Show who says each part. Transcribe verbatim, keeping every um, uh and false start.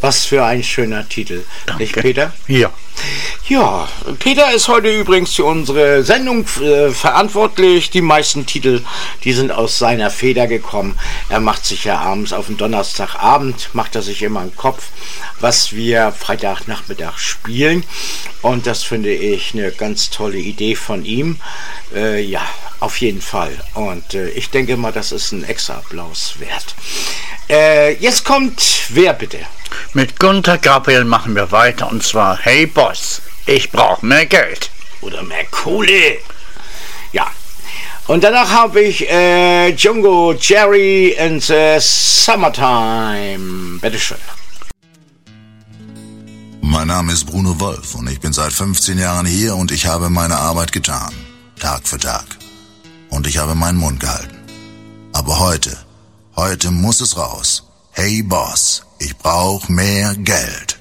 Speaker 1: Was für ein schöner Titel.
Speaker 2: Danke.
Speaker 1: Nicht, Peter?
Speaker 2: Ja.
Speaker 1: Ja, Peter ist heute übrigens für unsere Sendung äh, verantwortlich. Die meisten Titel, die sind aus seiner Feder gekommen. Er macht sich ja abends auf den Donnerstagabend, macht er sich immer einen Kopf, was wir Freitagnachmittag spielen. Und das finde ich eine ganz tolle Idee von ihm. Äh, ja, auf jeden Fall. Und äh, ich denke mal, das ist ein extra Applaus wert. Äh, jetzt kommt wer bitte?
Speaker 2: Mit Gunter Gabriel machen wir weiter und zwar Hey Boss, ich brauche mehr Geld.
Speaker 1: Oder mehr Kohle. Ja. Und danach habe ich äh, Django Jerry and the Summertime. Bitteschön.
Speaker 3: Mein Name ist Bruno Wolf und ich bin seit fünfzehn Jahren hier und ich habe meine Arbeit getan. Tag für Tag. Und ich habe meinen Mund gehalten. Aber heute, heute muss es raus. Hey Boss, ich brauche mehr Geld.